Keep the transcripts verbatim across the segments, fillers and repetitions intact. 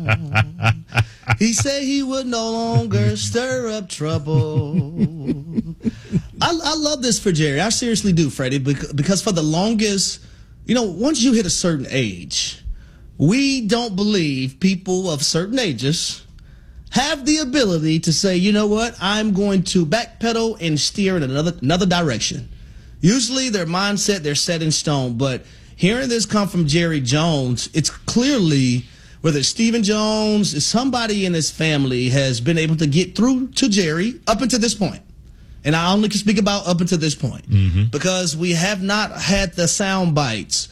He said he would no longer stir up trouble. I, I love this for Jerry. I seriously do, Freddie, because for the longest, you know, once you hit a certain age, we don't believe people of certain ages have the ability to say, you know what, I'm going to backpedal and steer in another another direction. Usually their mindset, they're set in stone. But hearing this come from Jerry Jones, it's clearly, whether it's Stephen Jones, somebody in his family has been able to get through to Jerry up until this point. And I only can speak about up until this point. Mm-hmm. Because we have not had the sound bites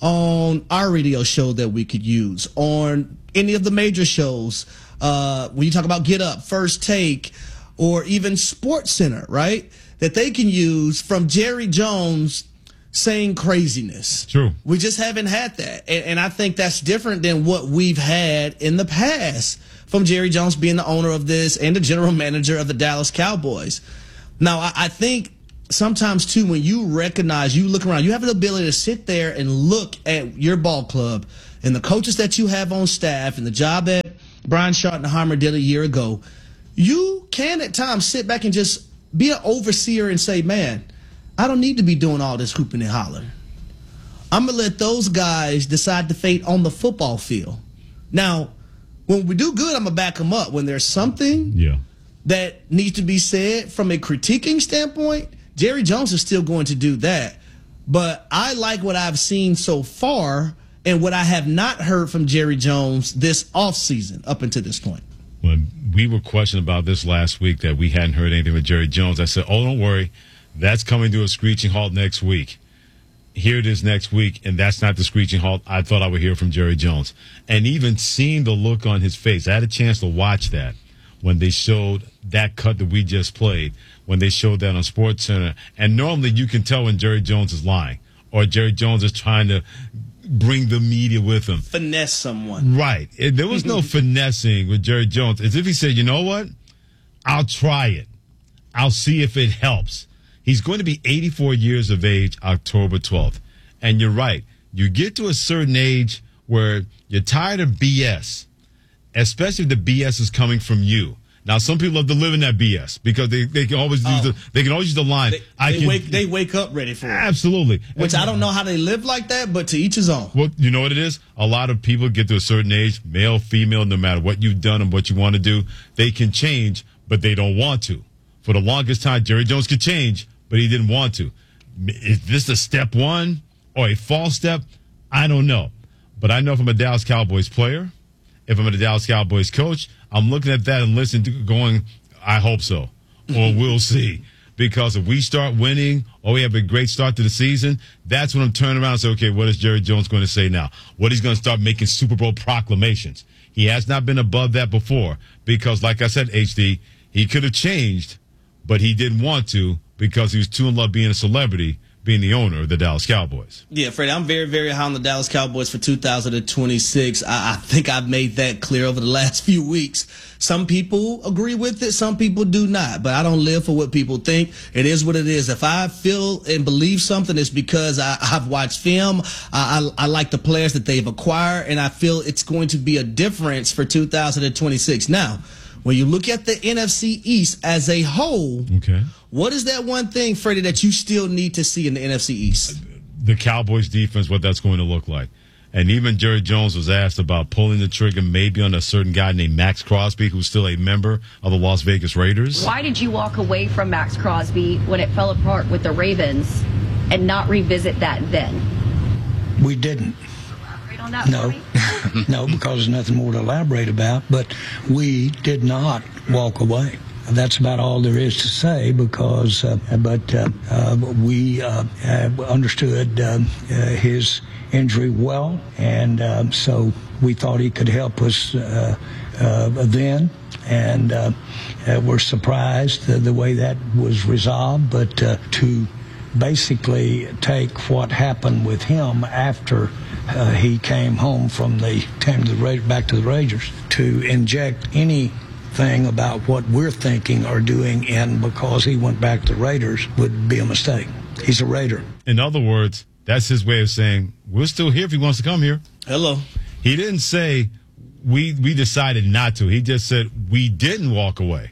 on our radio show that we could use, on any of the major shows. Uh, when you talk about Get Up, First Take, or even Sports Center, right? That they can use from Jerry Jones saying craziness. True. We just haven't had that. And, and I think that's different than what we've had in the past from Jerry Jones being the owner of this and the general manager of the Dallas Cowboys. Now, I, I think sometimes, too, when you recognize, you look around, you have the ability to sit there and look at your ball club and the coaches that you have on staff and the job that Brian Schottenheimer did a year ago. You can at times sit back and just be an overseer and say, man, I don't need to be doing all this hooping and hollering. I'm going to let those guys decide the fate on the football field. Now, when we do good, I'm going to back them up. When there's something yeah. that needs to be said from a critiquing standpoint, Jerry Jones is still going to do that. But I like what I've seen so far and what I have not heard from Jerry Jones this offseason up until this point. When we were questioned about this last week that we hadn't heard anything with Jerry Jones, I said, oh, don't worry. That's coming to a screeching halt next week. Here it is next week, and that's not the screeching halt I thought I would hear from Jerry Jones. And even seeing the look on his face, I had a chance to watch that when they showed that cut that we just played, when they showed that on Sports Center. And normally you can tell when Jerry Jones is lying or Jerry Jones is trying to bring the media with him. Finesse someone. Right. There was no finessing with Jerry Jones. As if he said, you know what? I'll try it. I'll see if it helps. He's going to be eighty-four years of age October twelfth. And you're right. You get to a certain age where you're tired of B S, especially if the B S is coming from you. Now, some people love to live in that B S because they, they can always use oh. the they can always use the line. They, I they can, wake they wake up ready for it. Absolutely. Which I don't know how they live like that, but to each his own. Well, you know what it is? A lot of people get to a certain age, male, female, no matter what you've done and what you want to do, they can change, but they don't want to. For the longest time, Jerry Jones could change, but he didn't want to. Is this a step one or a false step? I don't know. But I know if I'm a Dallas Cowboys player, if I'm a Dallas Cowboys coach, I'm looking at that and listening to going, I hope so, or we'll see. Because if we start winning or we have a great start to the season, that's when I'm turning around and say, okay, what is Jerry Jones going to say now? What he's going to start making Super Bowl proclamations. He has not been above that before because, like I said, H D, he could have changed, but he didn't want to because he was too in love being a celebrity, being the owner of the Dallas Cowboys. Yeah, Freddie, I'm very, very high on the Dallas Cowboys for two thousand twenty-six. I, I think I've made that clear over the last few weeks. Some people agree with it, some people do not. But I don't live for what people think. It is what it is. If I feel and believe something, it's because I, I've watched film. I, I, I like the players that they've acquired, and I feel it's going to be a difference for two thousand twenty-six. Now, when you look at the N F C East as a whole, okay, what is that one thing, Freddie, that you still need to see in the N F C East? The Cowboys defense, what that's going to look like. And even Jerry Jones was asked about pulling the trigger maybe on a certain guy named Max Crosby, who's still a member of the Las Vegas Raiders. Why did you walk away from Max Crosby when it fell apart with the Ravens and not revisit that then? We didn't. On that no, no, because there's nothing more to elaborate about. But we did not walk away. That's about all there is to say. Because, uh, but uh, uh, we uh, understood uh, uh, his injury well, and uh, so we thought he could help us uh, uh, then. And uh, uh, we're surprised the, the way that was resolved. But uh, to basically take what happened with him after uh, he came home from the came to the back to the Raiders, to inject anything about what we're thinking or doing in because he went back to the Raiders would be a mistake. He's a Raider. In other words, that's his way of saying we're still here if he wants to come here. Hello. He didn't say we we decided not to. He just said we didn't walk away.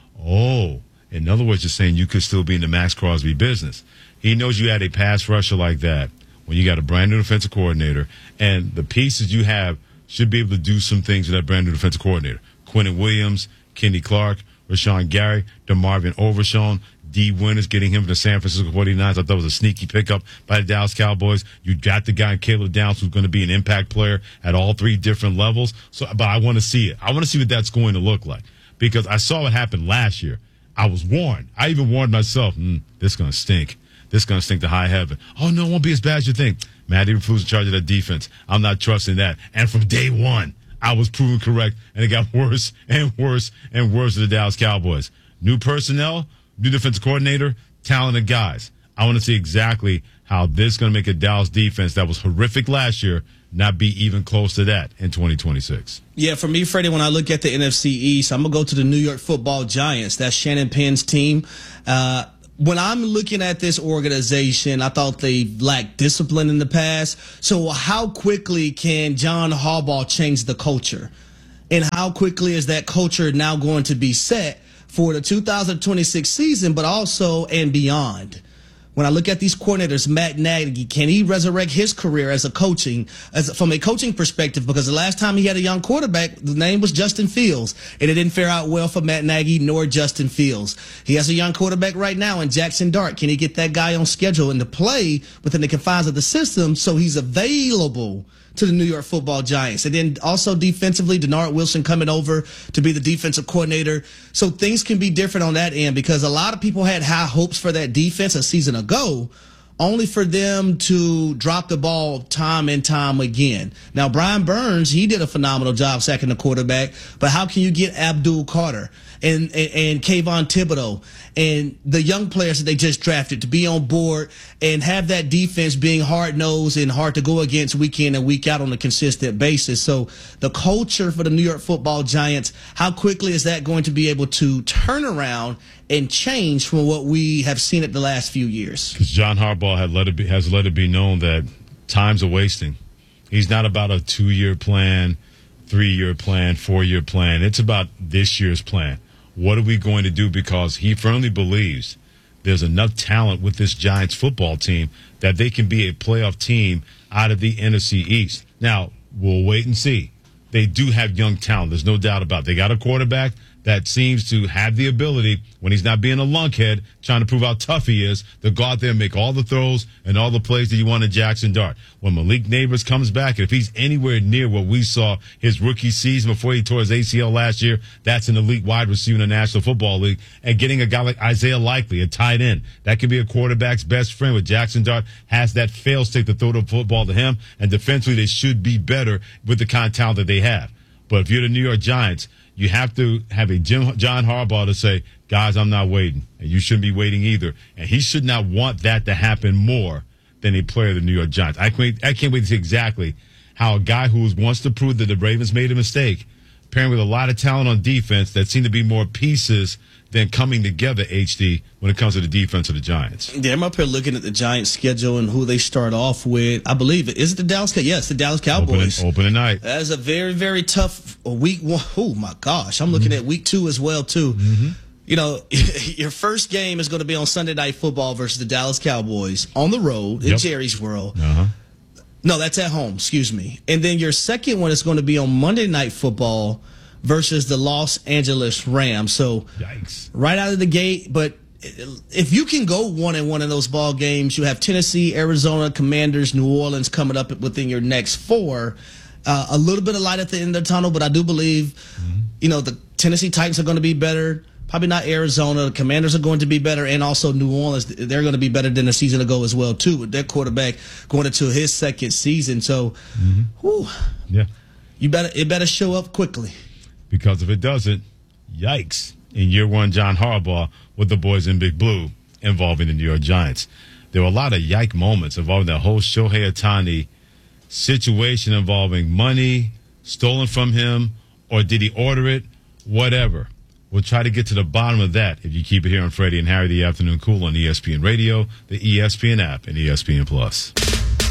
Oh, in other words, you're saying you could still be in the Max Crosby business. He knows you had a pass rusher like that when you got a brand new defensive coordinator, and the pieces you have should be able to do some things with that brand new defensive coordinator. Quinnen Williams, Kenny Clark, Rashawn Gary, DeMarvin Overshown, D. Winters, getting him to the San Francisco forty-niners. I thought it was a sneaky pickup by the Dallas Cowboys. You got the guy, Caleb Downs, who's going to be an impact player at all three different levels. So, but I want to see it. I want to see what that's going to look like, because I saw what happened last year. I was warned. I even warned myself, mm, this is going to stink. This is going to stink to high heaven. Oh, no, it won't be as bad as you think. Matt Eberflus in charge of that defense. I'm not trusting that. And from day one, I was proven correct, and it got worse and worse and worse for the Dallas Cowboys. New personnel, new defensive coordinator, talented guys. I want to see exactly how this is going to make a Dallas defense that was horrific last year not be even close to that in twenty twenty-six. Yeah, for me, Freddie, when I look at the N F C East, I'm going to go to the New York Football Giants. That's Shannon Penn's team. Uh, when I'm looking at this organization, I thought they lacked discipline in the past. So how quickly can John Harbaugh change the culture? And how quickly is that culture now going to be set for the two thousand twenty-six season, but also and beyond? When I look at these coordinators, Matt Nagy, can he resurrect his career as a coaching, as from a coaching perspective? Because the last time he had a young quarterback, the name was Justin Fields, and it didn't fare out well for Matt Nagy nor Justin Fields. He has a young quarterback right now in Jackson Dart. Can he get that guy on schedule and to play within the confines of the system so he's available to the New York Football Giants? And then also defensively, Denard Wilson coming over to be the defensive coordinator. So things can be different on that end, because a lot of people had high hopes for that defense a season ago, only for them to drop the ball time and time again. Now, Brian Burns, he did a phenomenal job sacking the quarterback, but how can you get Abdul Carter and, and, and Kayvon Thibodeau and the young players that they just drafted to be on board and have that defense being hard-nosed and hard to go against week in and week out on a consistent basis? So the culture for the New York Football Giants, how quickly is that going to be able to turn around and change from what we have seen it the last few years? Because John Harbaugh had let it be, has let it be known that time's a wasting. He's not about a two-year plan, three-year plan, four-year plan. It's about this year's plan. What are we going to do? Because he firmly believes there's enough talent with this Giants football team that they can be a playoff team out of the N F C East. Now, we'll wait and see. They do have young talent. There's no doubt about it. They got a quarterback that seems to have the ability, when he's not being a lunkhead, trying to prove how tough he is, to go out there and make all the throws and all the plays that you want in Jackson Dart. When Malik Neighbors comes back, and if he's anywhere near what we saw his rookie season before he tore his A C L last year, that's an elite wide receiver in the National Football League. And getting a guy like Isaiah Likely, a tight end, that can be a quarterback's best friend. With Jackson Dart has that fail stick to throw the football to him, and defensively they should be better with the kind of talent that they have. But if you're the New York Giants, you have to have a Jim, John Harbaugh to say, guys, I'm not waiting. And you shouldn't be waiting either. And he should not want that to happen more than a player of the New York Giants. I can't, I can't wait to see exactly how a guy who wants to prove that the Ravens made a mistake, pairing with a lot of talent on defense that seem to be more pieces than coming together, H D, when it comes to the defense of the Giants. Yeah, I'm up here looking at the Giants' schedule and who they start off with. I believe it. Is it the Dallas Cowboys? Yes, the Dallas Cowboys. Opening, opening night. That is a very, very tough week one. Oh, my gosh. I'm looking mm-hmm. at week two as well, too. Mm-hmm. You know, your first game is going to be on Sunday Night Football versus the Dallas Cowboys on the road in yep. Jerry's World. Uh-huh. No, that's at home. Excuse me. And then your second one is going to be on Monday Night Football versus the Los Angeles Rams. So, yikes. Right out of the gate. But if you can go one and one in those ball games, you have Tennessee, Arizona, Commanders, New Orleans coming up within your next four. Uh, a little bit of light at the end of the tunnel, but I do believe, mm-hmm. you know, the Tennessee Titans are going to be better. Probably not Arizona. The Commanders are going to be better, and also New Orleans. They're going to be better than a season ago as well, too, with their quarterback going into his second season. So, mm-hmm. whew, yeah, you better it better show up quickly. Because if it doesn't, yikes. In year one, John Harbaugh with the boys in Big Blue involving the New York Giants. There were a lot of yike moments involving that whole Shohei Ohtani situation involving money stolen from him, or did he order it? Whatever. We'll try to get to the bottom of that if you keep it here on Freddie and Harry, the Afternoon Cool on E S P N Radio, the E S P N app, and E S P N Plus.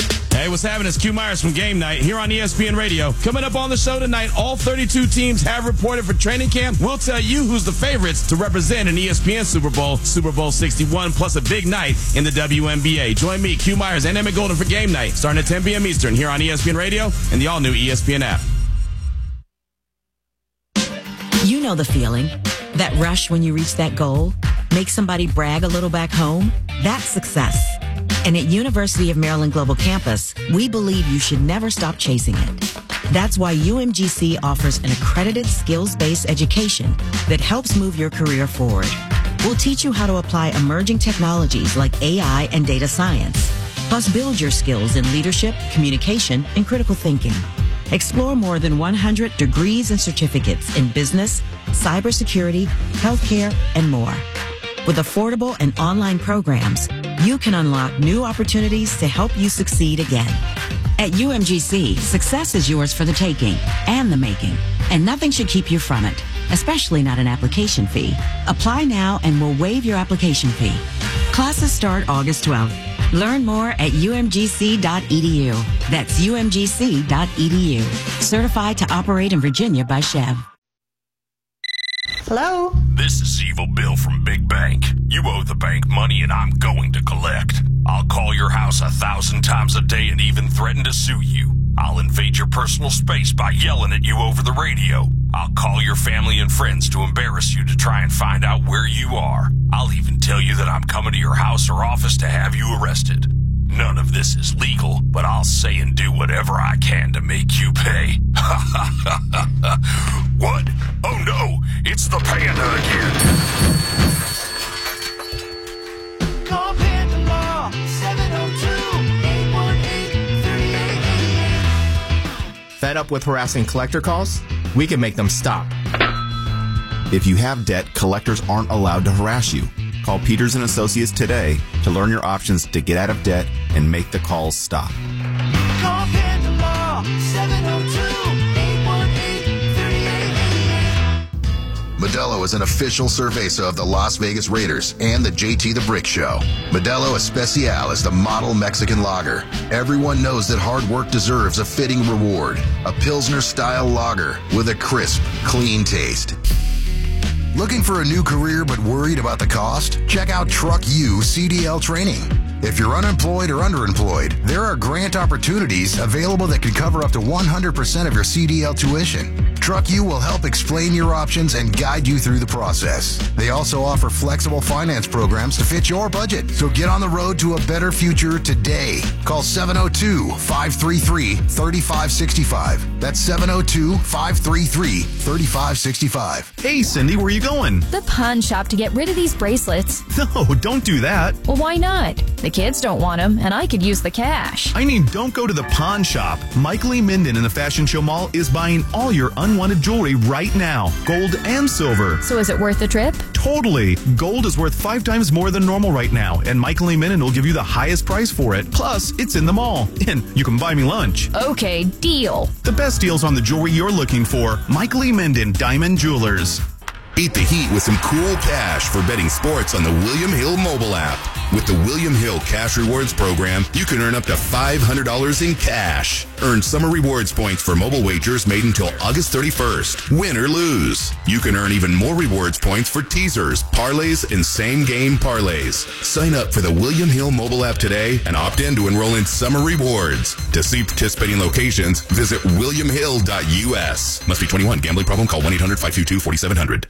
Hey, what's happening? It's Q Myers from Game Night here on E S P N Radio. Coming up on the show tonight, all thirty-two teams have reported for training camp. We'll tell you who's the favorites to represent an E S P N Super Bowl, Super Bowl sixty-one, plus a big night in the W N B A. Join me, Q Myers, and Emmett Golden for Game Night, starting at ten p.m. Eastern here on E S P N Radio and the all-new E S P N app. You know the feeling. That rush when you reach that goal. Make somebody brag a little back home. That's success. And at University of Maryland Global Campus, we believe you should never stop chasing it. That's why U M G C offers an accredited skills-based education that helps move your career forward. We'll teach you how to apply emerging technologies like A I and data science, plus build your skills in leadership, communication, and critical thinking. Explore more than one hundred degrees and certificates in business, cybersecurity, healthcare, and more. With affordable and online programs, you can unlock new opportunities to help you succeed again. At U M G C, success is yours for the taking and the making, and nothing should keep you from it, especially not an application fee. Apply now and we'll waive your application fee. Classes start August twelfth. Learn more at U M G C dot E D U. That's U M G C dot E D U. Certified to operate in Virginia by Chev. Hello? This is Evil Bill from Big Bank. You owe the bank money and I'm going to collect. I'll call your house a thousand times a day and even threaten to sue you. I'll invade your personal space by yelling at you over the radio. I'll call your family and friends to embarrass you to try and find out where you are. I'll even tell you that I'm coming to your house or office to have you arrested. None of this is legal, but I'll say and do whatever I can to make you pay. What? Oh no, it's the Panda again. Call Panda Law, seven oh two, eight one eight, three eight eight eight. Fed up with harassing collector calls? We can make them stop. If you have debt, collectors aren't allowed to harass you. Call Peters and Associates today to learn your options to get out of debt and make the calls stop. Call Panda Law, seven oh two, eight one eight, three eight eight eight. Modelo is an official cerveza of the Las Vegas Raiders and the J T the Brick Show. Modelo Especial is the model Mexican lager. Everyone knows that hard work deserves a fitting reward. A Pilsner-style lager with a crisp, clean taste. Looking for a new career but worried about the cost? Check out Truck U C D L Training. If you're unemployed or underemployed, there are grant opportunities available that can cover up to one hundred percent of your C D L tuition. Truck U will help explain your options and guide you through the process. They also offer flexible finance programs to fit your budget. So get on the road to a better future today. Call seven oh two, five three three, three five six five. That's seven oh two, five three three, three five six five. Hey, Cindy, where are you going? The pawn shop to get rid of these bracelets. No, don't do that. Well, why not? The kids don't want them, and I could use the cash. I mean, don't go to the pawn shop. Michael E. Minden in the Fashion Show Mall is buying all your unwanted jewelry right now, gold and silver. So is it worth the trip? Totally. Gold is worth five times more than normal right now, and Michael E. Minden will give you the highest price for it. Plus, it's in the mall, and you can buy me lunch. Okay, deal. The best deals on the jewelry you're looking for. Michael E. Minden, Diamond Jewelers. Beat the heat with some cool cash for betting sports on the William Hill mobile app. With the William Hill Cash Rewards program, you can earn up to five hundred dollars in cash. Earn summer rewards points for mobile wagers made until August thirty-first. Win or lose. You can earn even more rewards points for teasers, parlays, and same-game parlays. Sign up for the William Hill mobile app today and opt in to enroll in summer rewards. To see participating locations, visit william hill dot u s. Must be twenty-one. Gambling problem? Call one eight hundred, five two two, four seven zero zero.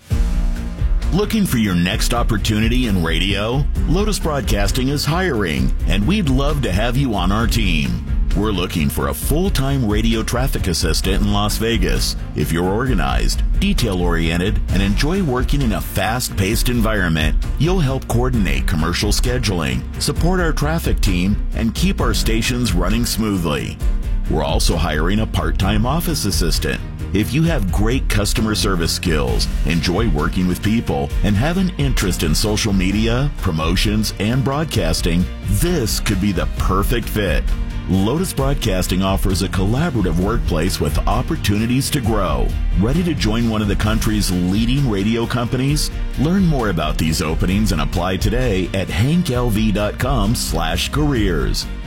Looking for your next opportunity in radio? Lotus Broadcasting is hiring, and we'd love to have you on our team. We're looking for a full-time radio traffic assistant in Las Vegas. If you're organized, detail-oriented, and enjoy working in a fast-paced environment, you'll help coordinate commercial scheduling, support our traffic team, and keep our stations running smoothly. We're also hiring a part-time office assistant. If you have great customer service skills, enjoy working with people, and have an interest in social media, promotions, and broadcasting, this could be the perfect fit. Lotus Broadcasting offers a collaborative workplace with opportunities to grow. Ready to join one of the country's leading radio companies? Learn more about these openings and apply today at hank l v dot com slash careers.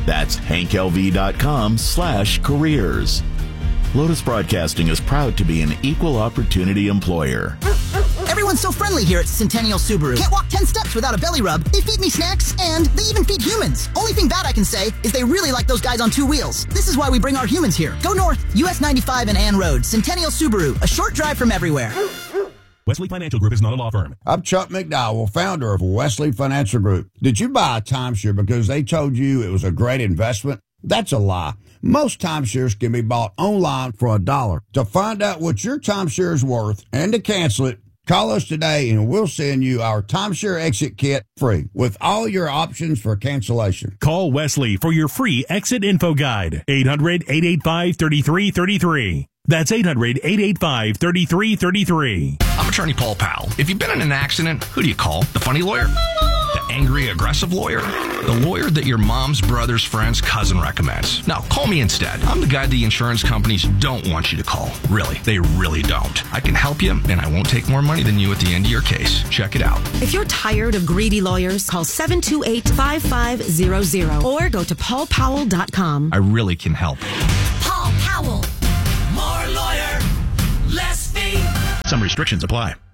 That's hank l v dot com slash careers. Lotus Broadcasting is proud to be an equal opportunity employer. Everyone's so friendly here at Centennial Subaru. Can't walk ten steps without a belly rub. They feed me snacks, and they even feed humans. Only thing bad I can say is they really like those guys on two wheels. This is why we bring our humans here. Go north, U S ninety-five and Ann Road. Centennial Subaru, a short drive from everywhere. Wesley Financial Group is not a law firm. I'm Chuck McDowell, founder of Wesley Financial Group. Did you buy a timeshare because they told you it was a great investment? That's a lie. Most timeshares can be bought online for a dollar. To find out what your timeshare is worth and to cancel it, call us today and we'll send you our timeshare exit kit free with all your options for cancellation. Call Wesley for your free exit info guide. eight hundred, eight eight five, three three three three. That's eight hundred, eight eight five, three three three three. I'm attorney Paul Powell. If you've been in an accident, who do you call? The funny lawyer? The angry, aggressive lawyer? The lawyer that your mom's brother's friend's cousin recommends. Now, call me instead. I'm the guy the insurance companies don't want you to call. Really, they really don't. I can help you, and I won't take more money than you at the end of your case. Check it out. If you're tired of greedy lawyers, call seven two eight, five five zero zero or go to paul powell dot com. I really can help. Paul Powell. More lawyer, less fee. Some restrictions apply.